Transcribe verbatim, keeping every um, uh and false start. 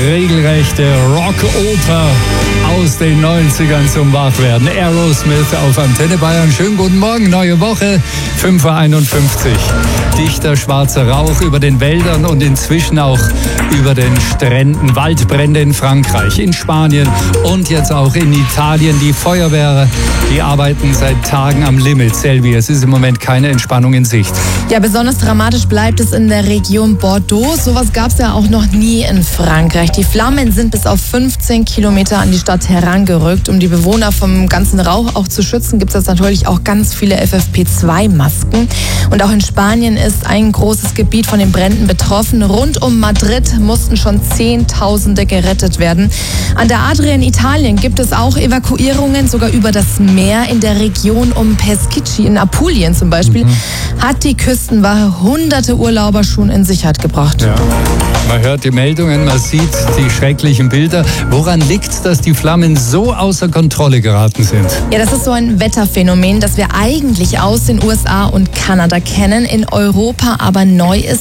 regelrechte Rockoper aus den neunzigern zum Wachwerden. Aerosmith auf Antenne Bayern. Schönen guten Morgen, neue Woche, fünf Uhr einundfünfzig. Dichter schwarzer Rauch über den Wäldern und inzwischen auch über den Stränden. Waldbrände in Frankreich, in Spanien und jetzt auch in Italien. Die Feuerwehr, die arbeiten seit Tagen am Limit. Selvi, es ist im Moment keine Entspannung in Sicht. Ja, besonders dramatisch bleibt es in der Region Bordeaux. Sowas gab es ja auch noch nie in Frankreich. Die Flammen sind bis auf fünfzehn Kilometer an die Stadt herangerückt. Um die Bewohner vom ganzen Rauch auch zu schützen, gibt es jetzt natürlich auch ganz viele F F P zwei Masken. Und auch in Spanien ist ein großes Gebiet von den Bränden betroffen. Rund um Madrid mussten schon Zehntausende gerettet werden. An der Adria in Italien gibt es auch Evakuierungen, sogar über das Meer. In der Region um Peschici in Apulien zum Beispiel mhm. hat die Küstenwache hunderte Urlauber schon in Sicherheit gebracht. Ja. Man hört die Meldungen, man sieht die schrecklichen Bilder. Woran liegt es, dass die Flammen so außer Kontrolle geraten sind? Ja, das ist so ein Wetterphänomen, das wir eigentlich aus den U S A und Kanada kennen, in Europa aber neu ist.